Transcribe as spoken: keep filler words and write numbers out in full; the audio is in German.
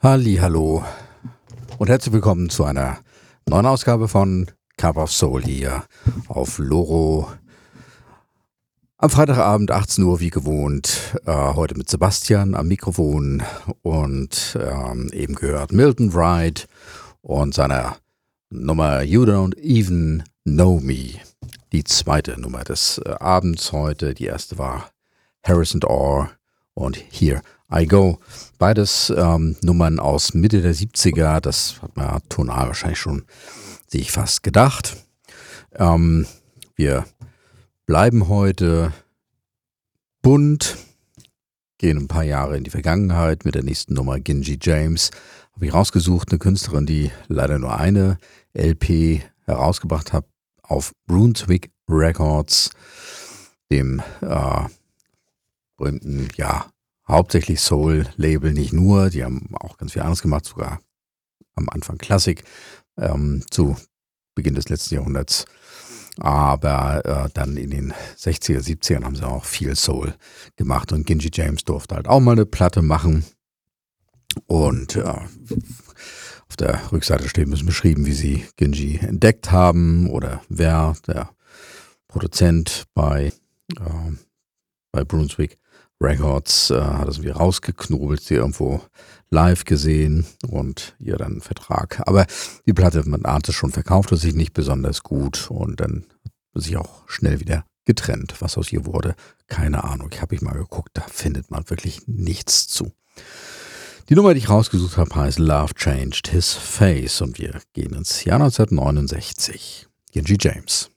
Hallihallo und herzlich willkommen zu einer neuen Ausgabe von Cup of Soul hier auf Loro. Am Freitagabend achtzehn Uhr wie gewohnt, äh, heute mit Sebastian am Mikrofon und ähm, eben gehört Milton Wright und seiner Nummer You Don't Even Know Me. Die zweite Nummer des äh, Abends heute, die erste war Harrison Orr und Here I Go. Beides ähm, Nummern aus Mitte der siebziger, das hat man ja tonal wahrscheinlich schon sich fast gedacht. Ähm, wir bleiben heute bunt, gehen ein paar Jahre in die Vergangenheit mit der nächsten Nummer Gingy James. Habe ich rausgesucht, eine Künstlerin, die leider nur eine L P herausgebracht hat auf Brunswick Records, dem äh, berühmten, ja, hauptsächlich Soul-Label, nicht nur, die haben auch ganz viel anderes gemacht, sogar am Anfang Klassik, ähm, zu Beginn des letzten Jahrhunderts. Aber äh, dann in den sechziger, siebzigern haben sie auch viel Soul gemacht und Gingy James durfte halt auch mal eine Platte machen. Und äh, auf der Rückseite steht ein bisschen beschrieben, wie sie Gingy entdeckt haben oder wer der Produzent bei, äh, bei Brunswick Records äh, hat es irgendwie rausgeknobelt, sie irgendwo live gesehen und ihr dann einen Vertrag. Aber die Platte, man ahnt es schon, verkaufte sich nicht besonders gut und dann hat man sich auch schnell wieder getrennt. Was aus ihr wurde, keine Ahnung. Ich habe ich mal geguckt, da findet man wirklich nichts zu. Die Nummer, die ich rausgesucht habe, heißt Love Changed His Face und wir gehen ins Jahr neunzehnhundertneunundsechzig. Gingy James.